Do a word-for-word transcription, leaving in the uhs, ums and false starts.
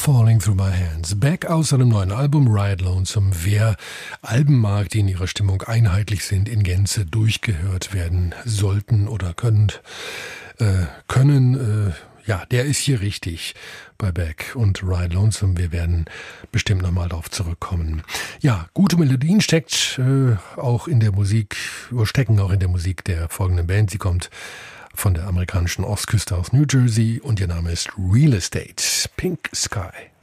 Falling Through My Hands. Beck aus seinem neuen Album Ride Lonesome. Wer Alben mag, die in ihrer Stimmung einheitlich sind, in Gänze durchgehört werden sollten oder können, äh, können, äh, ja, der ist hier richtig bei Beck und Ride Lonesome. Wir werden bestimmt nochmal darauf zurückkommen. Ja, gute Melodien steckt äh, auch in der Musik, stecken auch in der Musik der folgenden Band. Sie kommt von der amerikanischen Ostküste aus New Jersey und ihr Name ist Real Estate. Pink Sky.